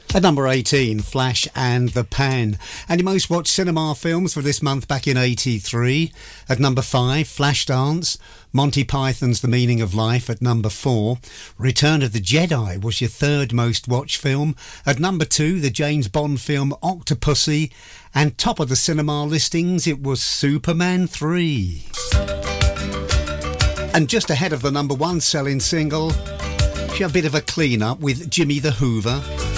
At number 18, Flash and the Pan. And your most watched cinema films for this month back in 83. At number 5, Flashdance. Monty Python's The Meaning of Life at number 4. Return of the Jedi was your third most watched film. At number 2, the James Bond film Octopussy. And top of the cinema listings, it was Superman 3. And just ahead of the number 1 selling single, she had a bit of a clean-up with Jimmy the Hoover.